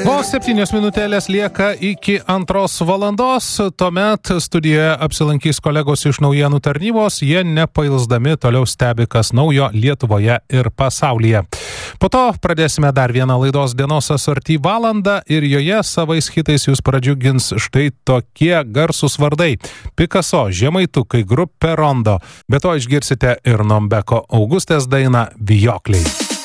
Vos 7 minutėlės lieka iki 2 valandos, tuomet studijoje apsilankys kolegos iš naujienų tarnybos, jie nepailsdami toliau stebi, kas naujo Lietuvoje ir pasaulyje. Po to pradėsime dar vieną laidos dienos asorty valandą ir joje savais hitais jūs pradžiugins štai tokie garsūs vardai: Picasso, Žemaitukai, grupė Rondo. Be to išgirsite ir Nombeko Augustės dainą Vijokliai.